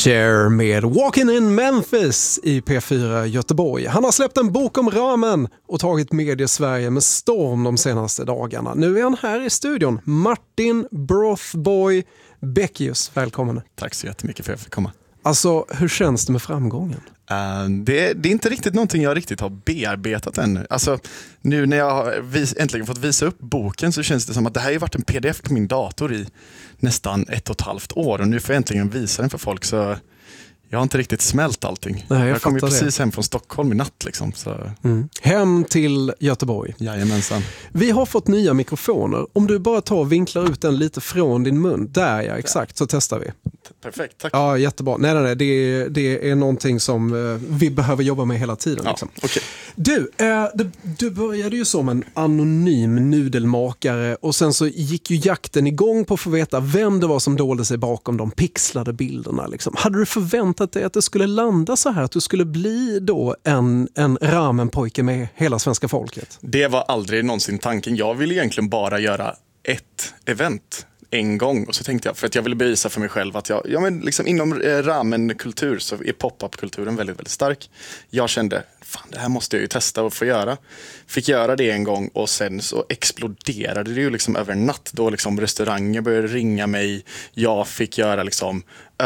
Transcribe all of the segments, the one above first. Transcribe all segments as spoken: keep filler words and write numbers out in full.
Cher med Walking in Memphis i P fyra Göteborg. Han har släppt en bok om ramen och tagit Mediesverige med storm de senaste dagarna. Nu är han här i studion. Martin Brothboy Beckius, välkommen. Tack så jättemycket för att jag fick komma. Alltså, hur känns det med framgången? Uh, det, det är inte riktigt någonting jag riktigt har bearbetat ännu. Alltså, nu när jag har vis, äntligen fått visa upp boken så känns det som att det här har varit en pdf på min dator i nästan ett och ett halvt år. Och nu får jag äntligen visa den för folk, så jag har inte riktigt smält allting. Nej, jag jag kom ju precis det. hem från Stockholm i natt. Liksom, så. Mm. Hem till Göteborg. Jajamensan. Vi har fått nya mikrofoner. Om du bara tar och vinklar ut den lite från din mun. Där ja, exakt, så testar vi. Perfekt, tack. Ja, jättebra. Nej, nej, nej. Det, är, det är någonting som eh, vi behöver jobba med hela tiden. Ja, liksom. okay. Du, eh, du, du började ju som en anonym nudelmakare och sen så gick ju jakten igång på att få veta vem det var som dolde sig bakom de pixlade bilderna. Liksom. Hade du förväntat dig att det skulle landa så här? Att du skulle bli då en, en ramenpojke med hela svenska folket? Det var aldrig någonsin tanken. Jag ville egentligen bara göra ett event en gång, och så tänkte jag, för att jag ville bevisa för mig själv att jag, ja men liksom inom eh, ramenkultur så är pop-up-kulturen väldigt, väldigt stark. Jag kände, fan det här måste jag ju testa och få göra. Fick göra det en gång och sen så exploderade det ju liksom över en natt, då liksom restauranger började ringa mig. Jag fick göra liksom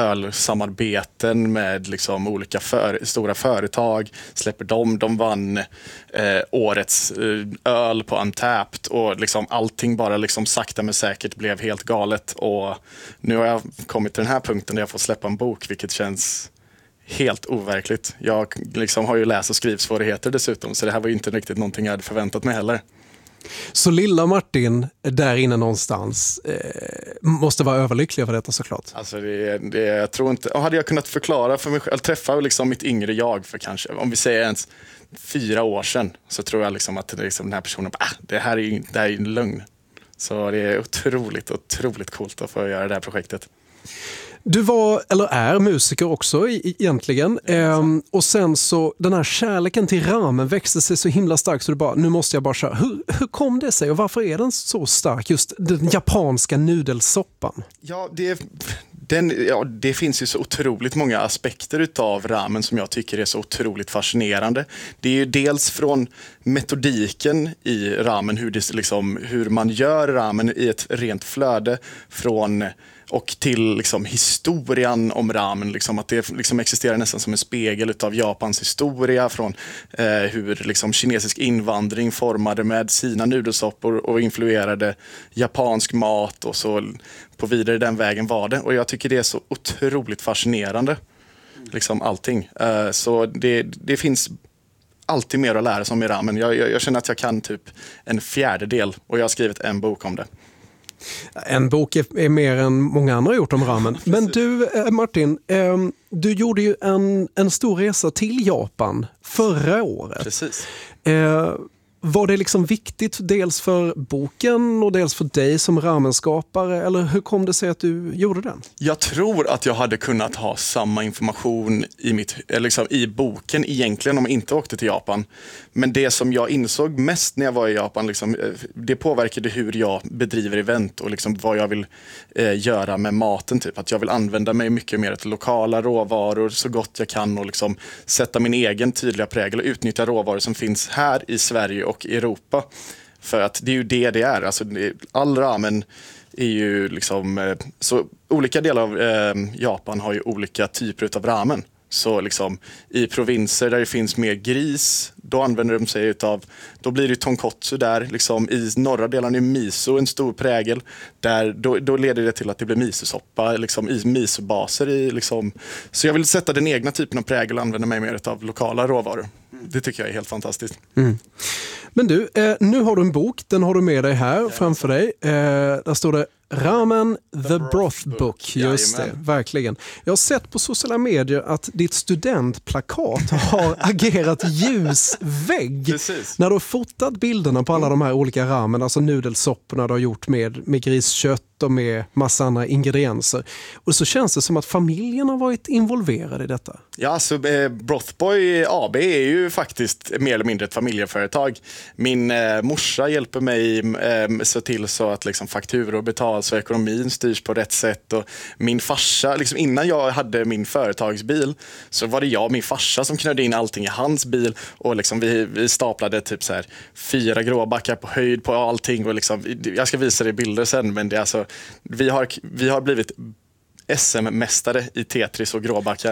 ölsamarbeten med liksom olika för, stora företag, släpper dem, de vann eh, årets eh, öl på Untapped och liksom allting bara liksom sakta men säkert blev helt galet, och nu har jag kommit till den här punkten där jag får släppa en bok, vilket känns helt overkligt. Jag liksom har ju läs- och skrivsvårigheter dessutom, så det här var ju inte riktigt någonting jag hade förväntat mig heller. Så lilla Martin där inne någonstans eh, måste vara överlycklig över detta såklart. Alltså det, det, jag tror inte, och hade jag kunnat förklara för mig själv, träffa liksom mitt yngre jag för kanske, om vi säger ens fyra år sedan, så tror jag liksom att det liksom den här personen, ah, det här är ju det här är en lögn. Så det är otroligt, otroligt coolt att få göra det här projektet. Du var, eller är, musiker också i, egentligen. Ehm, och sen så, den här kärleken till ramen växte sig så himla stark så du bara, nu måste jag bara köra. Hur, hur kom det sig och varför är den så stark, just den japanska nudelsoppan? Ja, det, den, ja, det finns ju så otroligt många aspekter utav ramen som jag tycker är så otroligt fascinerande. Det är ju dels från metodiken i ramen, hur, det, liksom, hur man gör ramen i ett rent flöde, från och till liksom historien om ramen, liksom att det liksom existerar nästan som en spegel utav Japans historia, från eh, hur liksom kinesisk invandring formade med sina nudelsoppor och influerade japansk mat, och så på vidare den vägen var det. Och jag tycker det är så otroligt fascinerande, liksom allting. Eh, så det, det finns alltid mer att lära sig om i ramen. Jag, jag, jag känner att jag kan typ en fjärdedel, och jag har skrivit en bok om det. En bok är, är mer än många andra har gjort om ramen. Men du, Martin, eh, du gjorde ju en, en stor resa till Japan förra året. Precis. Eh, var det liksom viktigt dels för boken och dels för dig som ramenskapare, eller hur kom det sig att du gjorde den? Jag tror att jag hade kunnat ha samma information i, mitt, liksom, i boken egentligen om jag inte åkte till Japan. Men det som jag insåg mest när jag var i Japan, liksom, det påverkade hur jag bedriver event och liksom vad jag vill eh, göra med maten. Typ. Att jag vill använda mig mycket mer till lokala råvaror så gott jag kan, och liksom sätta min egen tydliga prägel och utnyttja råvaror som finns här i Sverige och i Europa. För att det är ju det det är. Alltså, all ramen är ju liksom, så olika delar av eh, Japan har ju olika typer av ramen. Så liksom i provinser där det finns mer gris, då använder de sig utav, då blir det tonkotsu där. Liksom i norra delen är miso en stor prägel. Där, då, då leder det till att det blir misosoppa, liksom i misobaser i liksom. Så jag vill sätta den egna typen av prägel och använda mig mer av lokala råvaror. Det tycker jag är helt fantastiskt. Mm. Men du, eh, nu har du en bok, den har du med dig här ja, framför dig. Eh, där står det Ramen the, the Broth Book. Book. Just det, verkligen. Jag har sett på sociala medier att ditt studentplakat har agerat ljusvägg. Precis. När du har fotat bilderna på alla de här olika ramen, alltså nudelsopporna du har gjort med, med griskött och med massa andra ingredienser. Och så känns det som att familjen har varit involverad i detta. Ja, alltså eh, Brothboy A B är ju faktiskt mer eller mindre ett familjeföretag. Min eh, morsa hjälper mig eh, så till så att liksom, fakturor betalas och ekonomin styrs på rätt sätt. Och min farsa, liksom, innan jag hade min företagsbil så var det jag och min farsa som knödde in allting i hans bil. Och liksom, vi, vi staplade typ så här, fyra gråbackar på höjd på allting. Och liksom, jag ska visa dig bilder sen, men det är alltså, vi, har, vi har blivit S M-mästare i Tetris och gråbackar.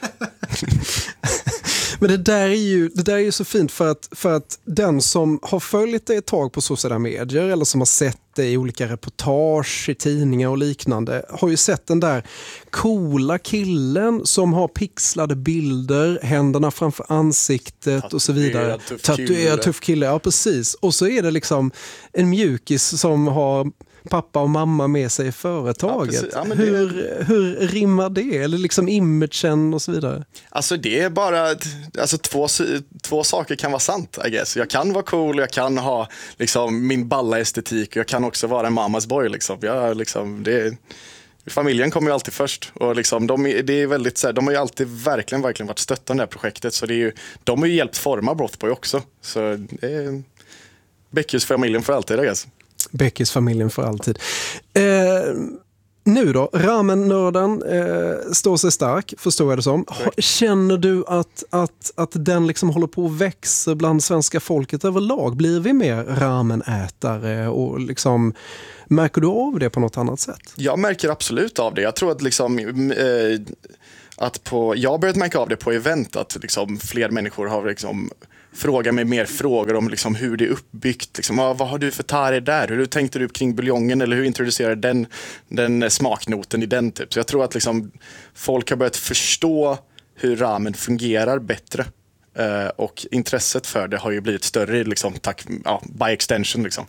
Men det där är ju, det där är ju så fint för att, för att den som har följt det ett tag på sociala medier eller som har sett det i olika reportage i tidningar och liknande har ju sett den där coola killen som har pixlade bilder, händerna framför ansiktet Tatuerad, och så vidare. Tuff Tatuerad tuff kille, ja precis. Och så är det liksom en mjukis som har pappa och mamma med sig i företaget. Ja, ja, hur, det... hur rimmar det? Eller liksom imagen och så vidare? Alltså det är bara, alltså två, två saker kan vara sant, I guess. Jag kan vara cool, jag kan ha liksom min balla estetik och jag kan också vara en mammas boy. Liksom. Jag, liksom, det, familjen kommer ju alltid först. Och liksom, de, det är väldigt, så här, de har ju alltid verkligen, verkligen varit stöttande i det här projektet. Så det är ju, de har ju hjälpt forma Brothboy också. Så det är Beckys familjen för alltid, I guess. Beckys familjen för alltid. Eh, nu då, ramen-nörden eh, står sig stark, förstår jag det som. Ha, känner du att, att, att den liksom håller på att växa bland svenska folket överlag? Blir vi mer ramenätare och liksom, märker du av det på något annat sätt? Jag märker absolut av det. Jag tror att liksom... Eh, att på, jag har börjat märka av det på event, att liksom fler människor har liksom frågar mig mer frågor om liksom hur det är uppbyggt. Liksom, ah, vad har du för tarre där? Hur tänkte du kring buljongen? Eller hur introducerar den, den smaknoten i den? Typ. Så jag tror att liksom, folk har börjat förstå hur ramen fungerar bättre. Uh, och intresset för det har ju blivit större liksom, tack, ja, by extension. Liksom.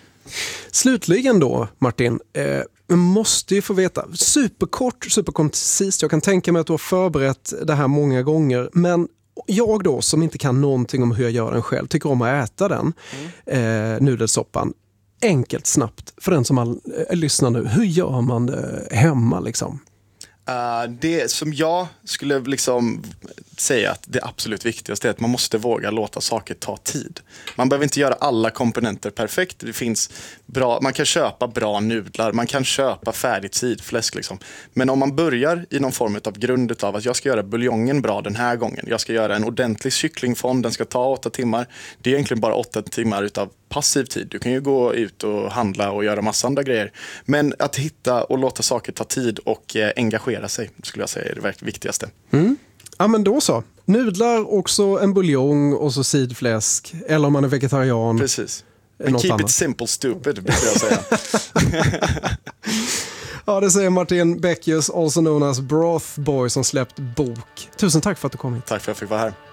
Slutligen då, Martin, eh, måste ju få veta, superkort, superkoncist, jag kan tänka mig att du har förberett det här många gånger, men jag då som inte kan någonting om hur jag gör den själv, tycker om att äta den, mm. eh, nudelsoppan, enkelt, snabbt, för den som all, eh, lyssnar nu, hur gör man det hemma liksom? Uh, det som jag skulle liksom säga att det absolut viktigaste är att man måste våga låta saker ta tid. Man behöver inte göra alla komponenter perfekt. Det finns bra, man kan köpa bra nudlar, man kan köpa färdigt sidfläsk liksom. Men om man börjar i någon form av grund av att jag ska göra buljongen bra den här gången, jag ska göra en ordentlig kycklingfond, den ska ta åtta timmar. Det är egentligen bara åtta timmar utav passiv tid. Du kan ju gå ut och handla och göra massa andra grejer. Men att hitta och låta saker ta tid och eh, engagera sig skulle jag säga är det viktigaste. Mm. Ja, men då så. Nudlar, också en buljong och så sidfläsk. Eller om man är vegetarian. Precis. Men keep annat. It simple stupid, brukar jag säga. Ja, det säger Martin Beckius, also known as Brothboy, som släppt bok. Tusen tack för att du kom hit. Tack för att jag fick vara här.